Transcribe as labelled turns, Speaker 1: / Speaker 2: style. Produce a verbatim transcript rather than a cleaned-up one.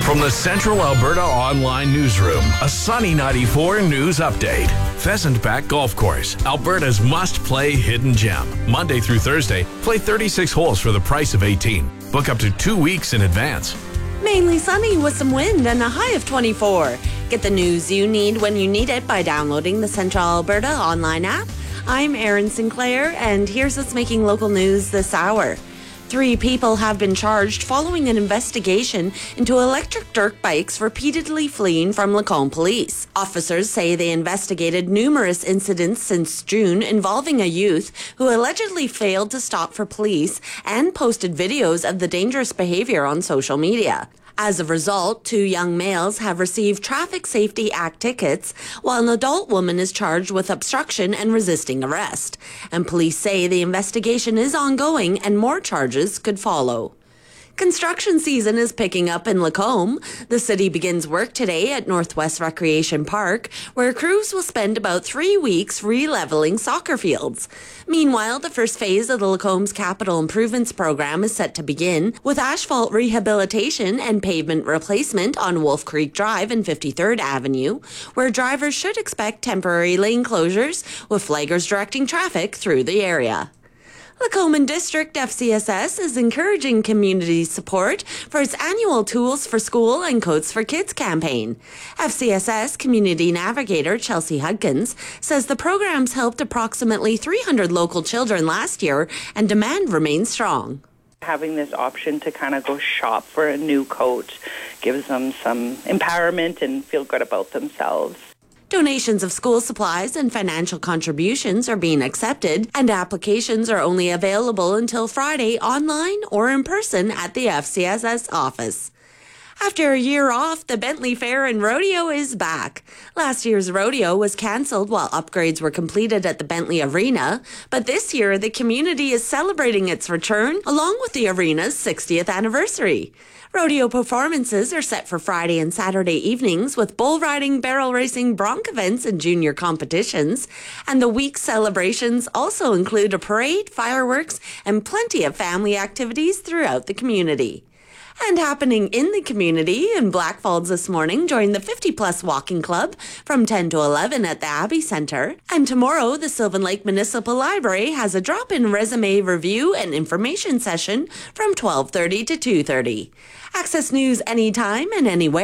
Speaker 1: From the Central Alberta Online Newsroom, a Sunny ninety-four news update. Pheasant Back Golf Course, Alberta's must-play hidden gem. Monday through Thursday, play thirty-six holes for the price of eighteen. Book up to two weeks in advance.
Speaker 2: Mainly sunny with some wind and a high of twenty-four. Get the news you need when you need it by downloading the Central Alberta Online app. I'm Erin Sinclair, and here's what's making local news this hour. Three people have been charged following an investigation into electric dirt bikes repeatedly fleeing from Lacombe police. Officers say they investigated numerous incidents since June involving a youth who allegedly failed to stop for police and posted videos of the dangerous behavior on social media. As a result, two young males have received Traffic Safety Act tickets, while an adult woman is charged with obstruction and resisting arrest. And police say the investigation is ongoing and more charges could follow. Construction season is picking up in Lacombe. The city begins work today at Northwest Recreation Park, where crews will spend about three weeks re-leveling soccer fields. Meanwhile, the first phase of the Lacombe's Capital Improvements Program is set to begin, with asphalt rehabilitation and pavement replacement on Wolf Creek Drive and fifty-third Avenue, where drivers should expect temporary lane closures, with flaggers directing traffic through the area. Lacombe District F C S S is encouraging community support for its annual Tools for School and Coats for Kids campaign. F C S S Community Navigator Chelsea Hudkins says the program's helped approximately three hundred local children last year and demand remains strong.
Speaker 3: Having this option to kind of go shop for a new coat gives them some empowerment and feel good about themselves.
Speaker 2: Donations of school supplies and financial contributions are being accepted, and applications are only available until Friday online or in person at the F C S S office. After a year off, the Bentley Fair and Rodeo is back. Last year's rodeo was cancelled while upgrades were completed at the Bentley Arena, but this year the community is celebrating its return along with the arena's sixtieth anniversary. Rodeo performances are set for Friday and Saturday evenings with bull riding, barrel racing, bronc events, and junior competitions. And the week's celebrations also include a parade, fireworks, and plenty of family activities throughout the community. And happening in the community in Blackfalds this morning, join the fifty plus Walking Club from ten to eleven at the Abbey Centre. And tomorrow, the Sylvan Lake Municipal Library has a drop-in resume review and information session from twelve thirty to two thirty. Access news anytime and anywhere